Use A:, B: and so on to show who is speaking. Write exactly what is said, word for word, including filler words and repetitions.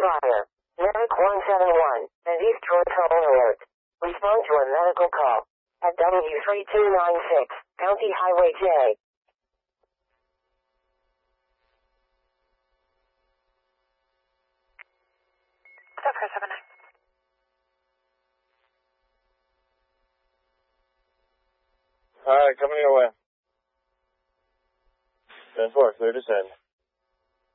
A: fire. Medic one seven one and East Troy Alert. Respond to a medical call at W three two nine six, County Highway J.
B: Southwest seven nine.
C: Alright, coming your way. ten four, clear to send.